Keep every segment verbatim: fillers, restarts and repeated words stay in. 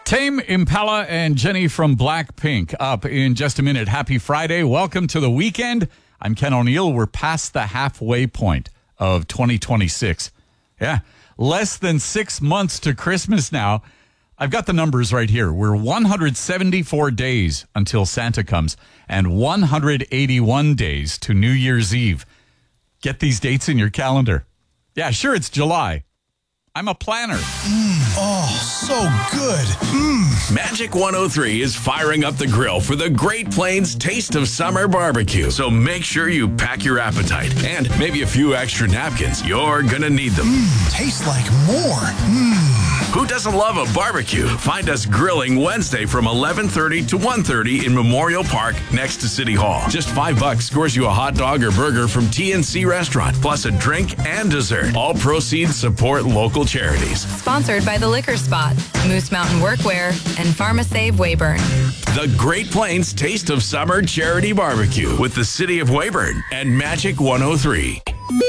Tame Impala and Jenny from Blackpink up in just a minute. Happy Friday. Welcome to the weekend. I'm Ken O'Neill. We're past the halfway point of twenty twenty-six. Yeah, less than six months to Christmas now. I've got the numbers right here. We're one hundred seventy-four days until Santa comes and one hundred eighty-one days to New Year's Eve. Get these dates in your calendar. Yeah, sure, it's July. I'm a planner. Mm, oh, so good. Mm. Magic one oh three is firing up the grill for the Great Plains Taste of Summer Barbecue. So make sure you pack your appetite and maybe a few extra napkins. You're going to need them. Mm, tastes like more. Mm. Who doesn't love a barbecue? Find us grilling Wednesday from eleven thirty to one thirty in Memorial Park next to City Hall. Just five bucks scores you a hot dog or burger from T N C Restaurant, plus a drink and dessert. All proceeds support local charities. Sponsored by The Liquor Spot, Moose Mountain Workwear, and PharmaSave Weyburn. The Great Plains Taste of Summer Charity Barbecue with the City of Weyburn and Magic one oh three.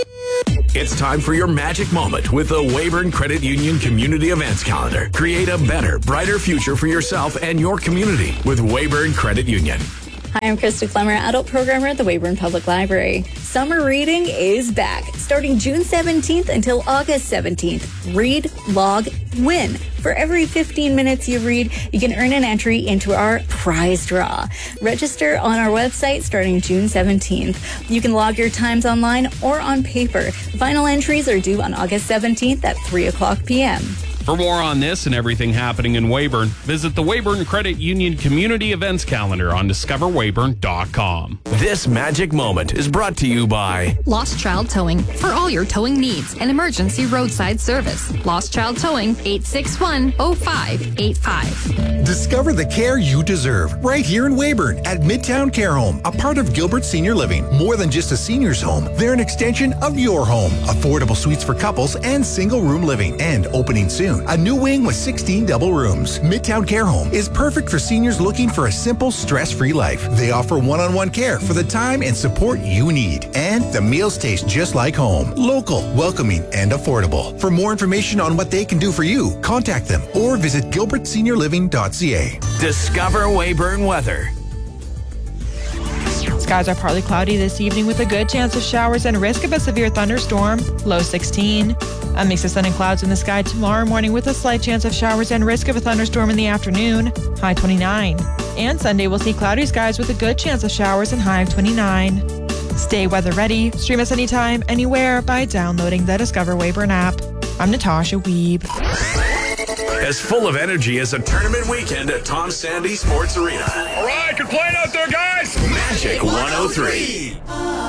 It's time for your magic moment with the Weyburn Credit Union Community Events Calendar. Create a better, brighter future for yourself and your community with Weyburn Credit Union. Hi, I'm Krista Clemmer, adult programmer at the Weyburn Public Library. Summer reading is back, starting June seventeenth until August seventeenth. Read, log, win. For every fifteen minutes you read, you can earn an entry into our prize draw. Register on our website starting June seventeenth. You can log your times online or on paper. Final entries are due on August seventeenth at three o'clock p.m. For more on this and everything happening in Weyburn, visit the Weyburn Credit Union Community Events Calendar on discover weyburn dot com. This magic moment is brought to you by Lost Child Towing. For all your towing needs and emergency roadside service. Lost Child Towing, eight six one, oh five eight five. Discover the care you deserve right here in Weyburn at Midtown Care Home, a part of Gilbert Senior Living. More than just a senior's home, they're an extension of your home. Affordable suites for couples and single room living, and opening soon. A new wing with sixteen double rooms. Midtown Care Home is perfect for seniors looking for a simple, stress-free life. They offer one-on-one care for the time and support you need. And the meals taste just like home. Local, welcoming, and affordable. For more information on what they can do for you, contact them or visit gilbert senior living dot c a. Discover Weyburn Weather. Skies are partly cloudy this evening with a good chance of showers and risk of a severe thunderstorm. Low sixteen. A mix of sun and clouds in the sky tomorrow morning with a slight chance of showers and risk of a thunderstorm in the afternoon. High twenty-nine. And Sunday we'll see cloudy skies with a good chance of showers and high of twenty-nine. Stay weather ready. Stream us anytime, anywhere by downloading the Discover Weyburn app. I'm Natasha Weeb. As full of energy as a tournament weekend at Tom Sandy Sports Arena. All right, good playing out there, guys. Magic one oh three.